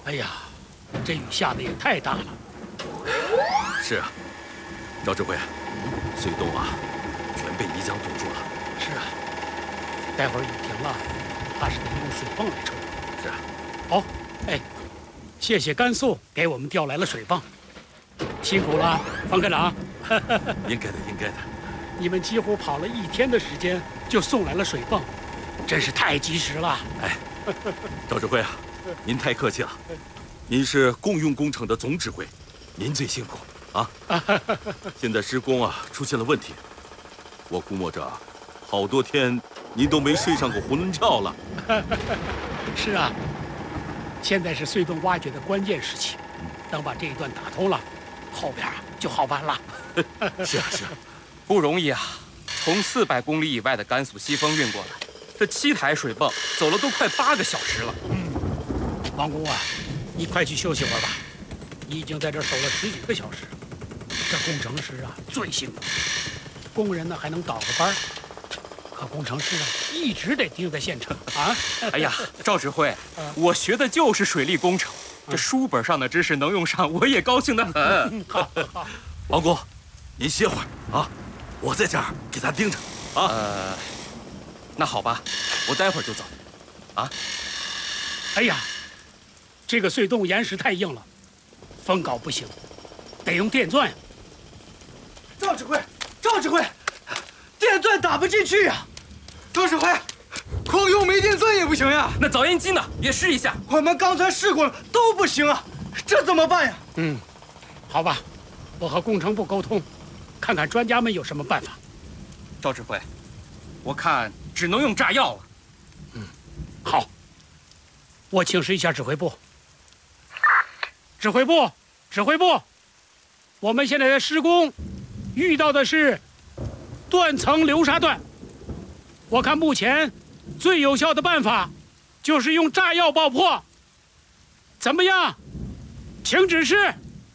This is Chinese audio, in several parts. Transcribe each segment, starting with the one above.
哎呀，这雨下的也太大了。 是啊，赵指挥，隧洞啊，全被泥浆堵住了。 是啊，待会儿雨停了，怕是得用水泵来抽。 是啊。 好，哎，谢谢甘肃给我们调来了水泵，辛苦了，方科长。 应该的，应该的。 你们几乎跑了1天的时间就送来了水泵，真是太及时了。 哎，赵指挥啊，您太客气了。您是共用工程的总指挥，您最辛苦啊。现在施工啊出现了问题，我估摸着好多天您都没睡上过囫囵觉了。 是啊，现在是隧洞挖掘的关键时期，等把这一段打通了，后边就好办了。 是啊，是啊。 不容易啊！从400公里以外的甘肃西峰运过来，这7台水泵走了都快8个小时了。 王工啊，你快去休息会儿吧，你已经在这儿守了10几个小时。这工程师啊最辛苦，工人呢还能倒个班，可工程师啊一直得盯在现场啊。 哎呀，赵指挥，我学的就是水利工程，这书本上的知识能用上，我也高兴得很。 好， 王工，您歇会儿啊。我在这儿给他盯着，啊。 那好吧，我待会儿就走。啊。 哎呀，这个隧洞岩石太硬了，封镐不行，得用电钻。 赵指挥，赵指挥，电钻打不进去呀！赵指挥，光用煤电钻也不行呀。 那凿烟机呢？也试一下。 我们刚才试过了，都不行啊，这怎么办呀？ 好吧，我和工程部沟通。看看专家们有什么办法。 赵指挥，我看只能用炸药了。 好，我请示一下指挥部。指挥部，指挥部，我们现在在施工，遇到的是断层流沙段。我看目前最有效的办法就是用炸药爆破。怎么样？请指示。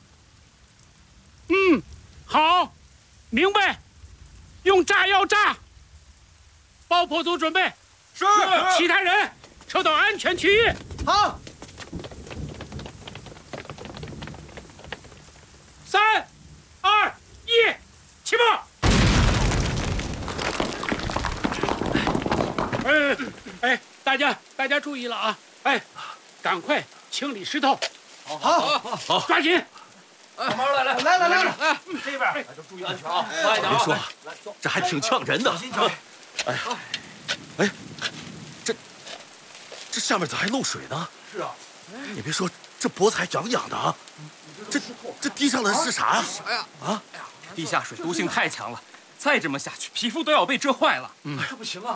好。明白，用炸药炸。爆破组准备， 是。 其他人撤到安全区域。 好。 3、2、1，起步。大家注意了啊！哎，赶快清理石头。 好， 抓紧。 慢慢来，这边， 注意安全啊！慢一点。 别说，这还挺呛人的。哎，这下面咋还漏水呢？ 是啊， 你别说，这脖子还痒痒的啊！这滴上的是啥呀？ 啥呀？ 地下水毒性太强了，再这么下去，皮肤都要被蛰坏了。 这不行啊！